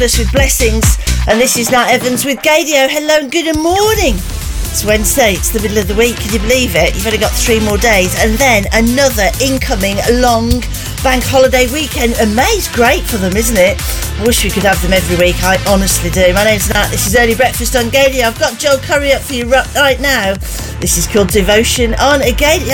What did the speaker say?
with Blessings, and this is Nat Evans with Gadio. Hello and good morning. It's Wednesday, it's the middle of the week, can you believe it? You've only got 3 more days and then another incoming long bank holiday weekend, and May's great for them, isn't it? I wish we could have them every week, I honestly do. My name's Nat, this is Early Breakfast on Gadio. I've got Joel Curry up for you right now. This is called Devotion on Gadio.